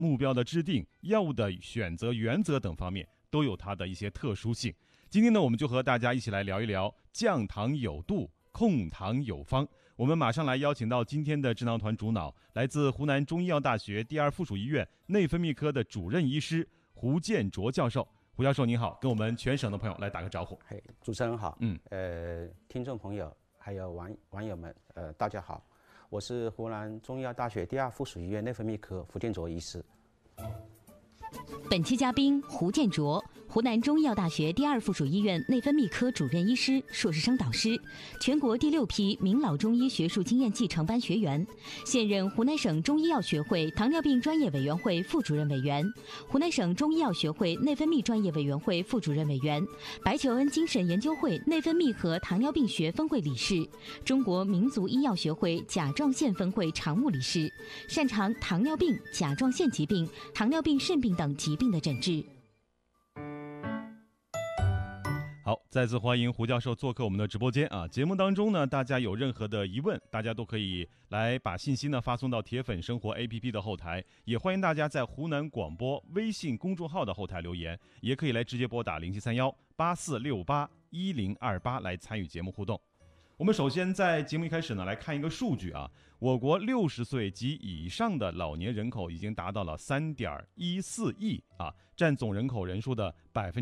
目标的制定、药物的选择原则等方面都有它的一些特殊性。今天呢，我们就和大家一起来聊一聊降糖有度，控糖有方。我们马上来邀请到今天的智囊团主脑，来自湖南中医药大学第二附属医院内分泌科的主任医师胡建卓教授。胡教授您好，跟我们全省的朋友来打个招呼。 主持人好，听众朋友还有网友们，大家好，我是湖南中医药大学第二附属医院内分泌科胡建卓医师。 本期嘉宾胡建卓，湖南中医药大学第二附属医院内分泌科主任医师、硕士生导师，全国第6批名老中医学术经验继承班学员，现任湖南省中医药学会糖尿病专业委员会副主任委员，湖南省中医药学会内分泌专业委员会副主任委员，白求恩精神研究会内分泌和糖尿病学分会理事，中国民族医药学会甲状腺分会常务理事，擅长糖尿病、甲状腺疾病、糖尿病肾病等疾病的诊治。 好，再次欢迎胡教授做客我们的直播间啊！节目当中呢，大家有任何的疑问，大家都可以来把信息呢发送到铁粉生活 APP 的后台，也欢迎大家在湖南广播微信公众号的后台留言，也可以来直接拨打073184681028来参与节目互动。我们首先在节目一开始呢，来看一个数据啊，我国60岁及以上的老年人口已经达到了3.14亿啊，占总人口人数的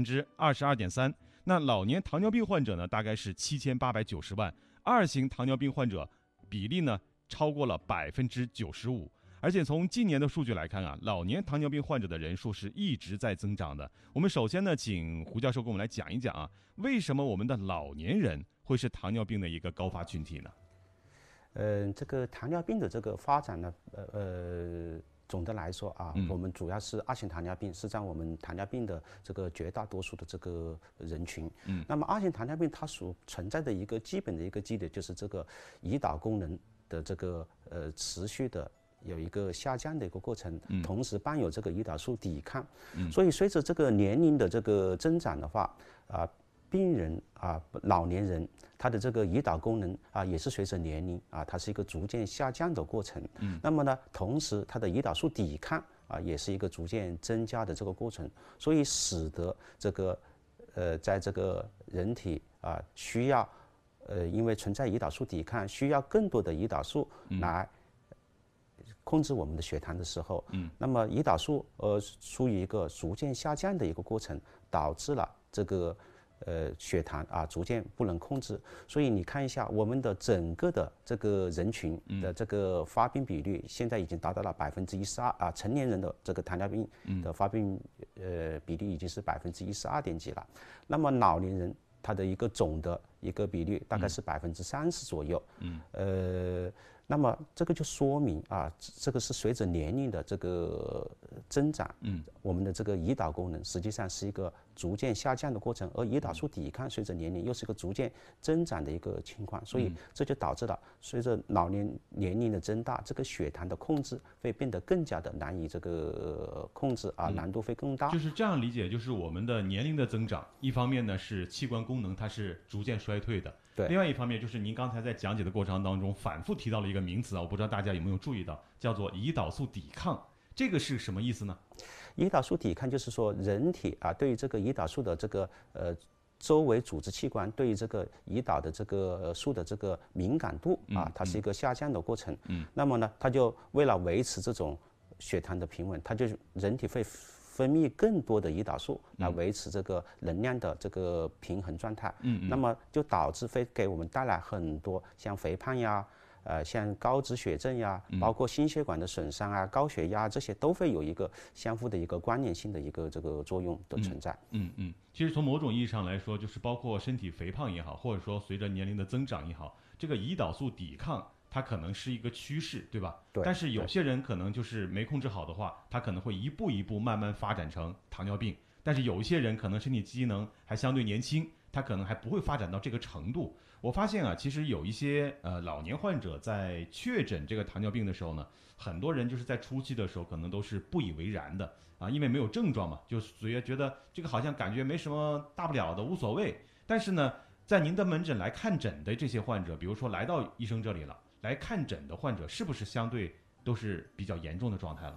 22.3%。那老年糖尿病患者呢，大概是7890万，2型糖尿病患者比例呢超过了95%。而且从今年的数据来看啊，老年糖尿病患者的人数是一直在增长的。我们首先呢，请胡教授给我们来讲一讲啊，为什么我们的老年人会是糖尿病的一个高发群体呢？ 这个糖尿病的这个发展呢，总的来说啊，我们主要是2型糖尿病是占我们糖尿病的这个绝大多数的这个人群。那么2型糖尿病它所存在的一个基本的一个基点就是这个胰岛功能的这个持续的有一个下降的一个过程，同时伴有这个胰岛素抵抗。所以随着这个年龄的这个增长的话，病人老年人他的这个胰岛功能也是随着年龄它是一个逐渐下降的过程。那么呢，同时他的胰岛素抵抗也是一个逐渐增加的这个过程，所以使得这个在这个人体需要因为存在胰岛素抵抗，需要更多的胰岛素来控制我们的血糖的时候，那么胰岛素处于一个逐渐下降的一个过程，导致了这个血糖逐渐不能控制。所以你看一下我们的整个的这个人群的这个发病比率，现在已经达到了12%成年人的这个糖尿病的发病比例已经是12%点几了。那么老年人他的一个总的一个比率大概是30%左右。那么这个就说明这个是随着年龄的这个增长，我们的这个胰岛功能实际上是一个逐渐下降的过程，而胰岛素抵抗随着年龄又是一个逐渐增长的一个情况，所以这就导致了随着年龄的增大，这个血糖的控制会变得更加的难以这个控制难度会更大。 就是这样理解，就是我们的年龄的增长，一方面呢是器官功能它是逐渐衰退的，另外一方面就是您刚才在讲解的过程当中反复提到了一个名词我不知道大家有没有注意到，叫做胰岛素抵抗，这个是什么意思呢？ 胰岛素抵抗就是说人体对于这个胰岛素的这个周围组织器官对于这个胰岛的这个素的这个敏感度它是一个下降的过程。那么呢，它就为了维持这种血糖的平稳，它就人体会分泌更多的胰岛素来维持这个能量的这个平衡状态。那么就导致会给我们带来很多像肥胖呀，像高脂血症呀，包括心血管的损伤高血压，这些都会有一个相互的一个关联性的一个这个作用的存在。 其实从某种意义上来说，就是包括身体肥胖也好，或者说随着年龄的增长也好，这个胰岛素抵抗它可能是一个趋势，对吧？ 对。 但是有些人可能就是没控制好的话，他可能会一步一步慢慢发展成糖尿病。但是有一些人可能身体机能还相对年轻，他可能还不会发展到这个程度。我发现其实有一些老年患者在确诊这个糖尿病的时候呢，很多人就是在初期的时候可能都是不以为然的因为没有症状嘛，就所以觉得这个好像感觉没什么大不了的，无所谓。但是呢，在您的门诊来看诊的这些患者，比如说来到医生这里了，来看诊的患者是不是相对都是比较严重的状态了？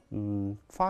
发